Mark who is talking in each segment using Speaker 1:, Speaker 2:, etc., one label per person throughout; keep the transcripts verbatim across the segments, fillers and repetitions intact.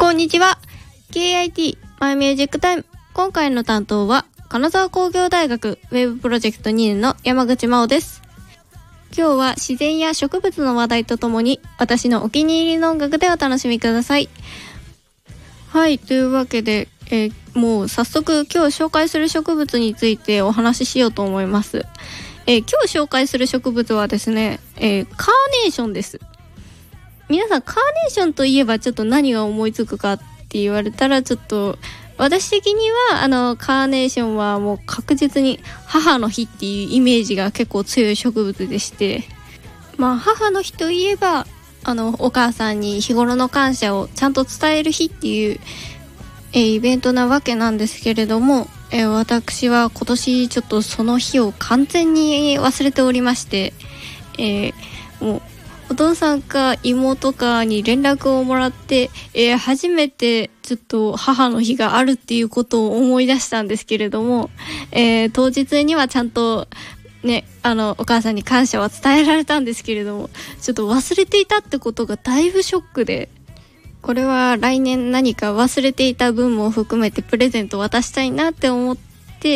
Speaker 1: こんにちは。 ケーアイティー マイミュージックタイム。今回の担当は金沢工業大学ウェブプロジェクトにねんの山口真央です。今日は自然や植物の話題とともに私のお気に入りの音楽でお楽しみください。はい、というわけで、えー、もう早速今日紹介する植物についてお話ししようと思います。えー、今日紹介する植物はですね、えー、カーネーションです。皆さんカーネーションといえばちょっと何が思いつくかって言われたら、ちょっと私的にはあのカーネーションはもう確実に母の日っていうイメージが結構強い植物でして、まあ母の日といえばあのお母さんに日頃の感謝をちゃんと伝える日っていう、えー、イベントなわけなんですけれども、えー、私は今年ちょっとその日を完全に忘れておりまして、えー、もうお父さんか妹かに連絡をもらって、えー、初めてちょっと母の日があるっていうことを思い出したんですけれども、えー、当日にはちゃんとね、あのお母さんに感謝は伝えられたんですけれども、ちょっと忘れていたってことがだいぶショックで、これは来年何か忘れていた分も含めてプレゼント渡したいなって思って、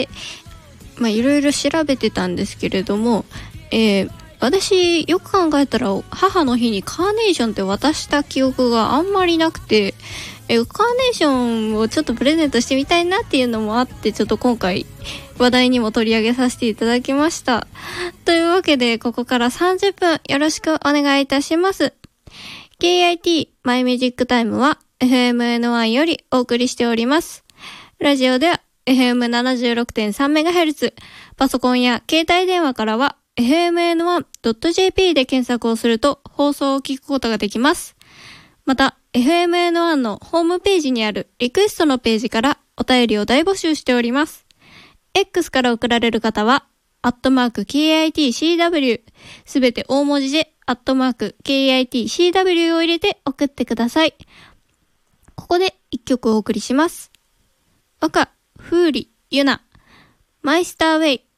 Speaker 1: まあいろいろ調べてたんですけれども、えー私よく考えたら母の日にカーネーションって渡した記憶があんまりなくて、えカーネーションをちょっとプレゼントしてみたいなっていうのもあって、ちょっと今回話題にも取り上げさせていただきました。というわけでここからさんじゅっぷんよろしくお願いいたします。 ケーアイティー マイミュージックタイムは エフエムエヌワン よりお送りしております。ラジオでは エフエムななじゅうろくてんさんメガヘルツ、 パソコンや携帯電話からはエフエムエヌワンドットジェーピー で検索をすると放送を聞くことができます。また エフエムエヌワン のホームページにあるリクエストのページからお便りを大募集しております。 X から送られる方はアットマーク ケーアイティーシーダブリュー すべて大文字でアットマーク ケーアイティーシーダブリュー を入れて送ってください。ここで一曲お送りします。赤、風里、ゆな、マイスターウェイ。